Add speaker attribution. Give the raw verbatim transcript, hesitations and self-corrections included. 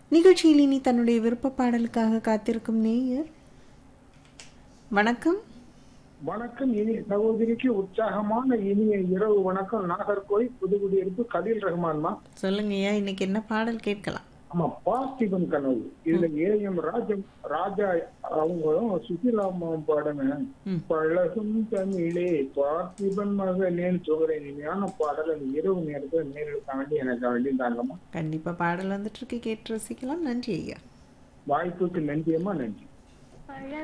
Speaker 1: நிகழ்ச்சியில் இனி தன்னுடைய விருப்ப பாடலுக்காக காத்திருக்கும் நேயர். வணக்கம்.
Speaker 2: வணக்கம். இனிய சகோதரிக்கு உற்சாகமான இனிய இரவு வணக்கம். நாகர்கோவில் புதுக்குடியிருப்பு கலீல் ரஹ்மான்மா.
Speaker 1: சொல்லுங்கய்யா, இன்னைக்கு என்ன பாடல் கேட்கலாம்?
Speaker 2: ஆமா, பார்த்திபன் கனவு. இதுல ஏ எம் ராஜா ராஜா அவங்களும் சுசிலா பாடுங்க.
Speaker 1: ம்.
Speaker 2: பழகும் தமிழே பார்த்திபன் மகனேன்னு சொல்கிற இனிமையான பாடல் அந்த இரவு நேரத்தில் நேரில் வேண்டி எனக்கு வேண்டியிருந்தாங்கம்மா.
Speaker 1: கண்டிப்பா பாடல் வந்துட்டு இருக்கு, கேட்டு ரசிக்கலாம். நன்றி ஐயா.
Speaker 2: வாய்ப்புக்கு நன்றியம்மா, நன்றி.